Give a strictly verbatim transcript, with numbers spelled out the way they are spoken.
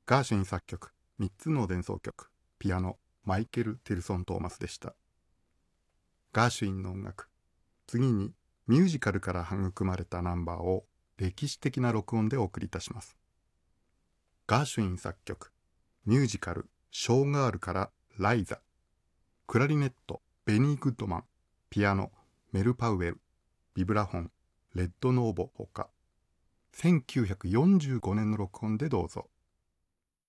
ガーシュウィン作曲みっつの前奏曲、ピアノマイケル・ティルソン・トーマスでした。ガーシュウィンの音楽、次にミュージカルから育まれたナンバーを歴史的な録音でお送りいたします。ガーシュウィン作曲、ミュージカルショーガールからライザ、クラリネットベニー・グッドマン、ピアノメル・パウエル、ビブラフォンレッド・ノーボほか、せんきゅうひゃくよんじゅうごねんの録音でどうぞ。